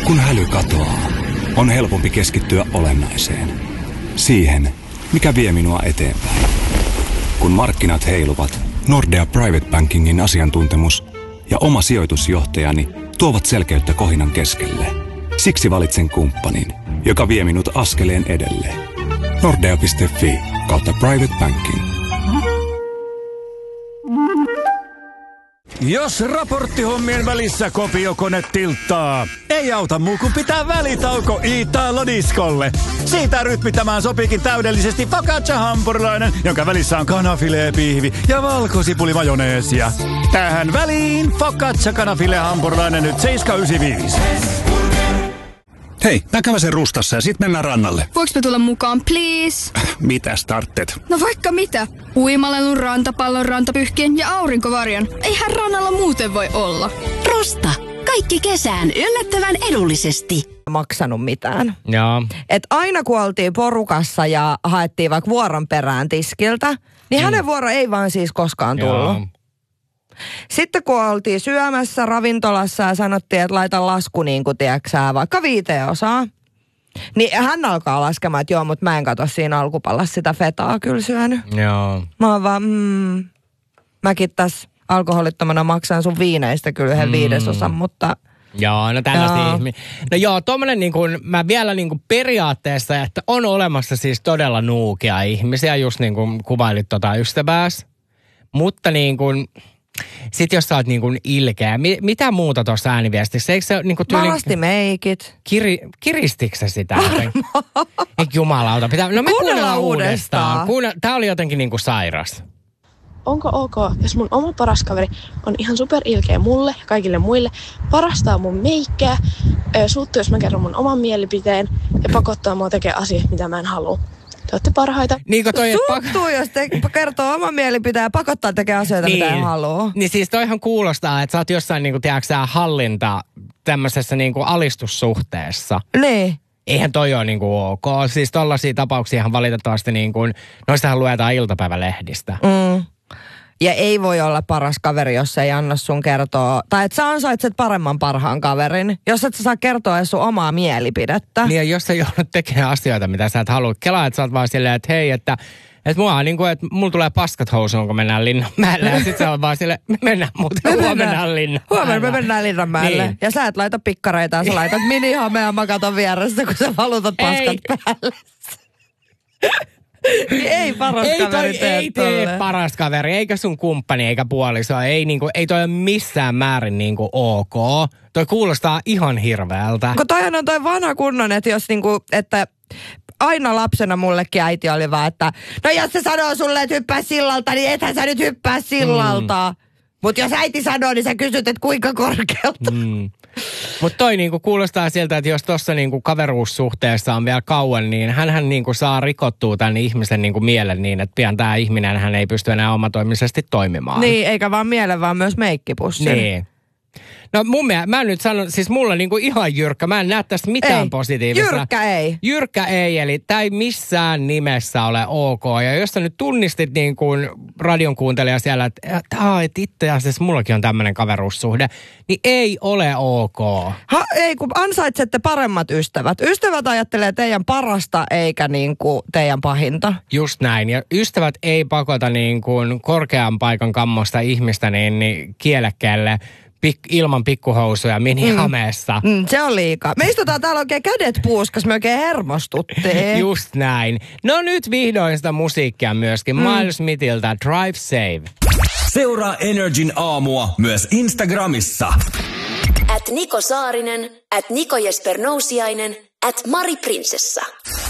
Kun häly katoaa, on helpompi keskittyä olennaiseen. Siihen, mikä vie minua eteenpäin. Kun markkinat heiluvat, Nordea Private Bankingin asiantuntemus ja oma sijoitusjohtajani tuovat selkeyttä kohinan keskelle. Siksi valitsen kumppanin, joka vie minut askeleen edelle. Nordea.fi/private banking. Jos raporttihommien välissä kopiokone tilttaa, ei auta muu kuin pitää välitauko Italo-diskolle. Siitä rytmittämään sopiikin täydellisesti focaccia-hampurilainen, jonka välissä on kanafilee-pihvi ja valkosipuli-majoneesia. Tähän väliin focaccia-kanafile-hampurilainen nyt 7,95. Hei, mä käväsen Rustassa ja sit mennään rannalle. Voinko mä tulla mukaan, please? Mitäs tarttet? No vaikka mitä. Uimalelun, rantapallon, rantapyhkien ja aurinkovarjon. Eihän rannalla muuten voi olla. Rusta. Kaikki kesään yllättävän edullisesti. Maksanut mitään. Joo. Et aina kun oltiin porukassa ja haettiin vaikka vuoron perään tiskiltä, niin hänen vuoro ei vaan siis koskaan tullut. Joo. Sitten kun oltiin syömässä ravintolassa ja sanottiin, että laita lasku niin kuin tiedäksää, vaikka 5 osaa, niin hän alkaa laskemaan, että joo, mutta mä en katso siinä alkupallassa sitä fetaa kyllä syönyt. Joo. Mä oon vaan, mäkin tässä alkoholittomana maksan sun viineistä kyllä 1/5, mutta... Joo, no tällaista ihmisiä. No joo, tommonen niin kuin, mä vielä niin kuin periaatteessa, että on olemassa siis todella nuukia ihmisiä, just niin kuin kuvailit ystävääs. Mutta niin kuin... Sitten jos sä oot niin kuin ilkeä, mitä muuta tuossa ääniviestissä? Eikö se niin kuin tyyli... Malasti meikit. Kiristikö sä sitä? Eikö jumalauta? No me kuunnellaan uudestaan. Tää oli jotenkin niin kuin sairas. Onko ok, jos mun oma paras kaveri on ihan super ilkeä mulle ja kaikille muille, parastaa mun meikkää, suuttuu jos mä kerron mun oman mielipiteen ja pakottaa mua tekemään asioita, mitä mä en halua. Te olette parhaita. Suuttuu, jos te kertoo oman mielipiteen ja pakottaa tekemään asioita, mitä ei halua. Niin siis toihan kuulostaa, että sä oot jossain niinku, tiedätkö, hallinta tämmöisessä niinku alistussuhteessa. Niin. Eihän toi ole niinku ok. Siis tollaisia tapauksia valitettavasti niinku, noistahan luetaan iltapäivälehdistä. Ja ei voi olla paras kaveri, jos ei anna sun kertoa, tai että sä ansaitset paremman parhaan kaverin, jos et sä saa kertoa edes sun omaa mielipidettä. Niin ja jos sä joudut tekemään asioita, mitä sä et halua. Kelaa, että sä oot vaan silleen, että hei, että mua niinku, että mulla tulee paskat housuun, kun mennään Linnanmäelle. Ja sit sä oot vaan silleen, me mennään muuten huomenna Linnanmäelle. Huomenna me mennään Linnanmäelle. Niin. Ja sä et laita pikkareita, sä laitat minihamea makaton vieressä, kun sä valutat paskat päälle. Ei paras kaveri ei tee paras kaveri, eikä sun kumppani, eikä puoliso. Ei toi ole missään määrin niinku ok. Toi kuulostaa ihan hirveältä. Kun toihan on toi vanha kunnon, että jos niinku, että aina lapsena mullekin äiti oli vaan, että no jos se sanoo sulle, että hyppää sillalta, niin ethän sä nyt hyppää sillalta. Mutta jos äiti sanoo, niin sä kysyt, että kuinka korkealta. Mutta toi niinku kuulostaa siltä, että jos tuossa niinku kaveruussuhteessa on vielä kauan, niin hänhän niinku saa rikottua tämän ihmisen niinku mielen niin, että pian tämä ihminen hän ei pysty enää omatoimisesti toimimaan. Niin, eikä vaan mielen, vaan myös meikkipussin. Niin. No mun mielestä, mä nyt sanon, siis mulla niinku ihan jyrkkä, mä en näe tästä mitään positiivista. Jyrkkä ei, eli tää ei missään nimessä ole ok. Ja jos sä nyt tunnistit niin kuin radion kuuntelija siellä, että itse asiassa mullakin on tämmönen kaveruussuhde, niin ei ole ok. Ei, kun ansaitsette paremmat ystävät. Ystävät ajattelee teidän parasta eikä niin kuin teidän pahinta. Just näin, ja ystävät ei pakota niin kuin korkean paikan kammosta ihmistä niin kielekkeelle ilman pikkuhousuja minihameessa. Se on liikaa. Me istutaan täällä oikein kädet puuskas, me oikein hermostuttiin. Just näin. No nyt vihdoin sitä musiikkia myöskin. Miles Smithiltä Drive Save. Seuraa Energin aamua myös Instagramissa. @Niko Saarinen, @Niko Jesper Nousiainen, @Mari Prinsessa.